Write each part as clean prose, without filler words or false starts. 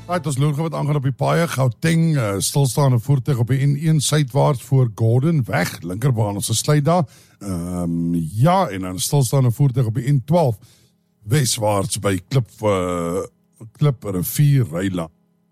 Ons loon wat aangaan op die paaie, Gauteng, stilstaande voertuig op die N1 suidwaarts voor Gordon weg, linkerbaan ons gesluit daar, en dan stilstaande voertuig op die N12 westwaarts by Klip Rivier Ryla.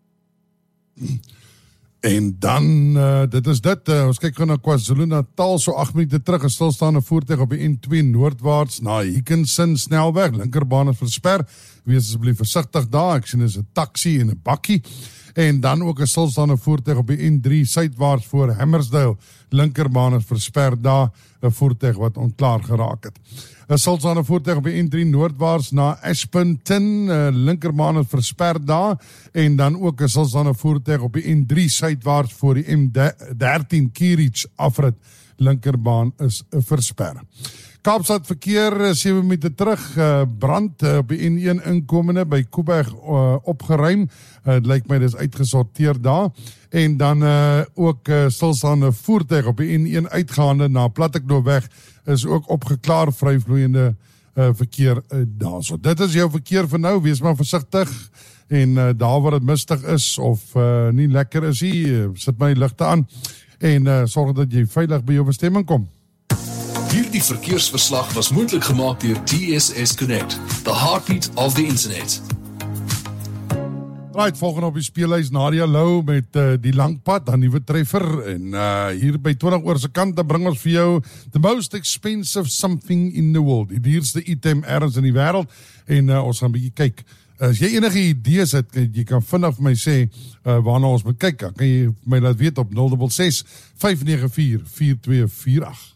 En dan, dit is dit, ons kyk gewoon na KwaZulu-Natal, so 8 minute terug, 'n stilstaande voertuig op die N2 noordwaarts na Hickinson snelweg, linkerbaan is versper, wees asseblief versigtig daar, ek sien is 'n taxi en 'n bakkie, en dan ook 'n stilstaande voertuig op die N3 suidwaarts voor Hammersdale, linkerbaan is versper daar, 'n voertuig wat onklaar geraak het. 'n stilstaande voertuig op die N3 noordwaarts na Ashburton, linkerbaan is versper daar, en dan ook 'n stilstaande voertuig op die N3 suidwaarts voor die M13 Kierich afrit, linkerbaan is versper. Kaapstad verkeer, 7 minute terug, brand op die N1 inkomende by Koeberg opgeruim, het lyk my dis uitgesorteer daar, en dan ook stilstaande voertuig op die N1 uitgaande na Platteknoopweg is ook opgeklaar, vryvloeiende verkeer daar. So, dit is jou verkeer vir nou, wees maar versigtig, en daar waar het mistig is, of nie lekker is nie, sit my ligte aan, en sorg dat jy veilig by jou bestemming kom. Hierdie verkeersverslag was moontlik gemaak deur TSS Connect, the heartbeat of the internet. Right, volgende op die speellys Nadia Lou met die langpad, aan nuwe treffer, en hier by 20 oor se kant, dan bring ons vir jou the most expensive something in the world, die duurste item ergens in die wêreld, en ons gaan 'n bietjie kyk. As jy enige idees het, jy kan vinnig vir my sê waarna ons moet kyk, kan jy my laat weet op 066 594 4248.